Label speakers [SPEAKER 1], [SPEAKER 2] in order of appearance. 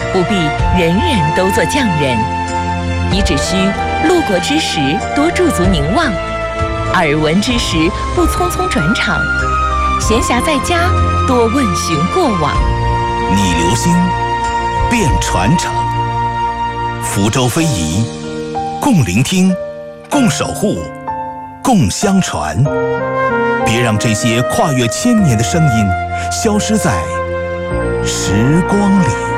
[SPEAKER 1] 不必人人都做匠人，你只需路过之时多驻足凝望，耳闻之时不匆匆转场，闲暇在家多问询过往。
[SPEAKER 2] 你留心，便传承。福州非遗，共聆听，共守护，共相传。别让这些跨越千年的声音消失在时光里。